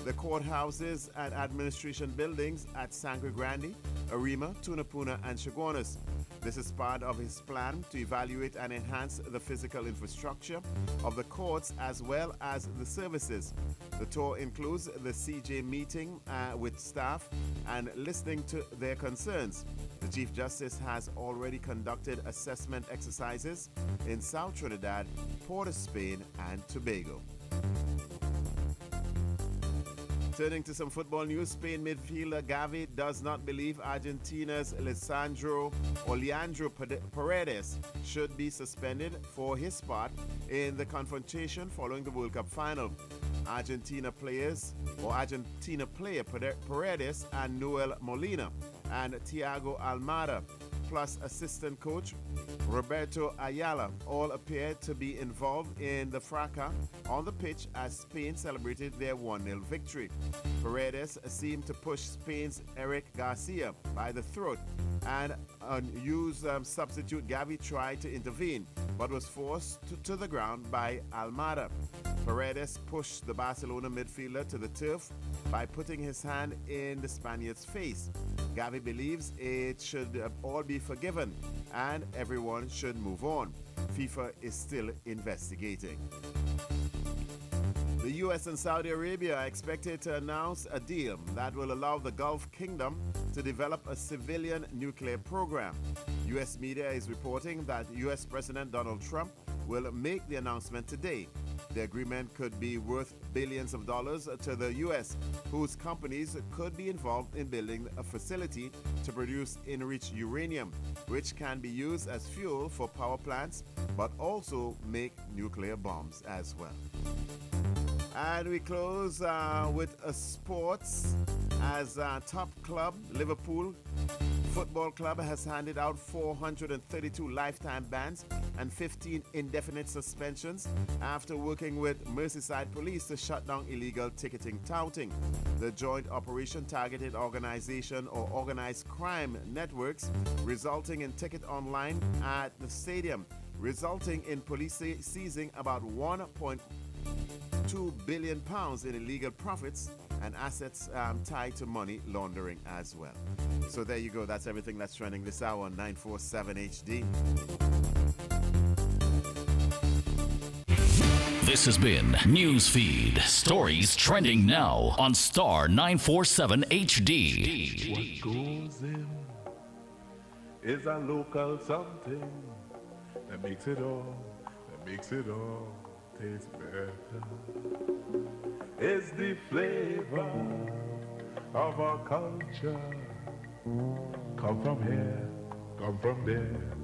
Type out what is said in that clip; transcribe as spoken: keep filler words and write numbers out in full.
the courthouses and administration buildings at Sangre Grande, Arima, Tunapuna, and Chaguanas. This is part of his plan to evaluate and enhance the physical infrastructure of the courts as well as the services. The tour includes the C J meeting uh, with staff and listening to their concerns. The Chief Justice has already conducted assessment exercises in South Trinidad, Port of Spain, and Tobago. Turning to some football news, Spain midfielder Gavi does not believe Argentina's Lisandro or Leandro Paredes should be suspended for his part in the confrontation following the World Cup final. Argentina players or Argentina player Paredes and Noel Molina and Thiago Almada, plus assistant coach Roberto Ayala, all appeared to be involved in the fracas on the pitch as Spain celebrated their one nil victory. Paredes seemed to push Spain's Eric Garcia by the throat, and unused um, substitute Gavi tried to intervene, but was forced to, to the ground by Almada. Paredes pushed the Barcelona midfielder to the turf by putting his hand in the Spaniard's face. Gavi believes it should uh, all be forgiven and everyone should move on. FIFA is still investigating. The U S and Saudi Arabia are expected to announce a deal that will allow the Gulf Kingdom to develop a civilian nuclear program. U S media is reporting that U S President Donald Trump will make the announcement today. The agreement could be worth billions of dollars to the U S, whose companies could be involved in building a facility to produce enriched uranium, which can be used as fuel for power plants, but also make nuclear bombs as well. And we close uh, with a sports as a top club, Liverpool Football Club, has handed out four hundred thirty-two lifetime bans and fifteen indefinite suspensions after working with Merseyside Police to shut down illegal ticketing touting. The joint operation targeted organization or organized crime networks, resulting in ticket online at the stadium, resulting in police seizing about one point two billion pounds in illegal profits and assets um, tied to money laundering as well. So there you go. That's everything that's trending this hour on nine forty-seven H D. This has been Newsfeed. Stories trending now on Star nine forty-seven H D. What goes in is a local something that makes it all, that makes it all taste better. It's the flavor of our culture. Come from here, come from there.